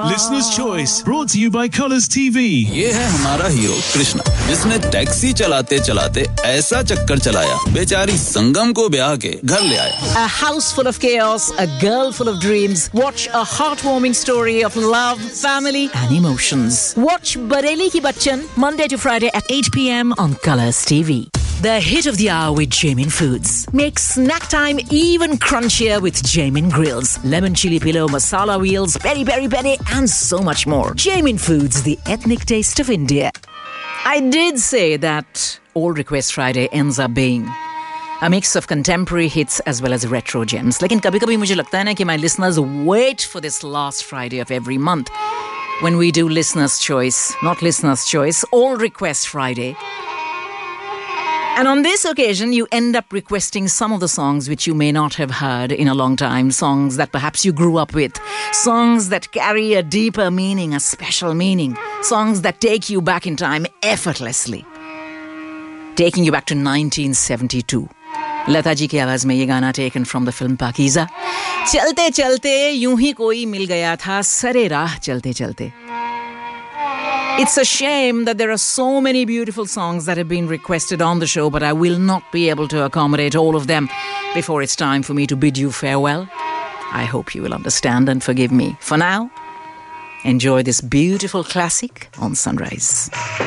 Listener's Choice, brought to you by Colours TV. ये है हमारा हीरो कृष्णा, जिसने टैक्सी चलाते चलाते ऐसा चक्कर चलाया, बेचारी संगम को ब्याह के घर ले आया. A house full of chaos, a girl full of dreams. Watch a heartwarming story of love, family and emotions. Watch Bareli Ki Bachchan Monday to Friday at 8 p.m. on Colours TV. The hit of the hour with Jamin Foods. Make snack time even crunchier with Jamin Grills. Lemon chili pillow, masala wheels, peri peri peri and so much more. Jamin Foods, the ethnic taste of India. I did say that All Request Friday ends up being a mix of contemporary hits as well as retro gems. लेकिन कभी-कभी मुझे लगता है ना कि my listeners wait for this last Friday of every month when we do Listener's Choice, not Listener's Choice, All Request Friday. And on this occasion, you end up requesting some of the songs which you may not have heard in a long time, songs that perhaps you grew up with, songs that carry a deeper meaning, a special meaning, songs that take you back in time effortlessly, taking you back to 1972. Lata ji की आवाज में ये गाना taken from the film Pakeeza. चलते चलते यूं ही कोई मिल गया था सरे राह चलते चलते. It's a shame that there are so many beautiful songs that have been requested on the show, but I will not be able to accommodate all of them before it's time for me to bid you farewell. I hope you will understand and forgive me. For now, enjoy this beautiful classic on Sunrise.